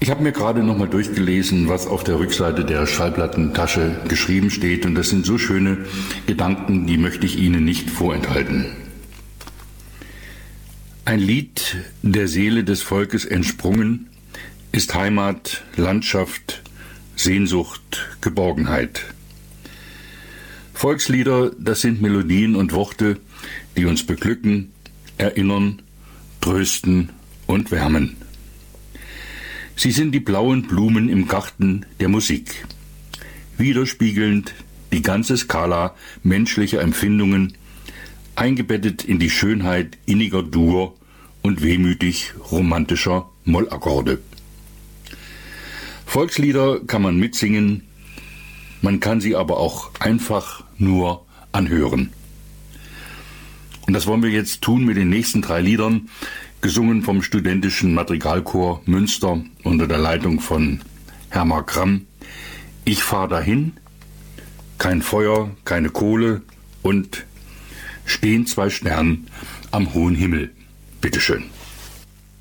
Ich habe mir gerade nochmal durchgelesen, was auf der Rückseite der Schallplattentasche geschrieben steht, und das sind so schöne Gedanken, die möchte ich Ihnen nicht vorenthalten. Ein Lied der Seele des Volkes entsprungen ist Heimat, Landschaft, Sehnsucht, Geborgenheit. Volkslieder, das sind Melodien und Worte, die uns beglücken, erinnern, trösten und wärmen. Sie sind die blauen Blumen im Garten der Musik, widerspiegelnd die ganze Skala menschlicher Empfindungen, eingebettet in die Schönheit inniger Dur und wehmütig romantischer Mollakkorde. Volkslieder kann man mitsingen, man kann sie aber auch einfach nur anhören. Und das wollen wir jetzt tun mit den nächsten 3 Liedern, gesungen vom Studentischen Madrigalchor Münster unter der Leitung von Hermar Gramm. Ich fahr dahin, kein Feuer, keine Kohle und stehen 2 Sterne am hohen Himmel. Bitteschön.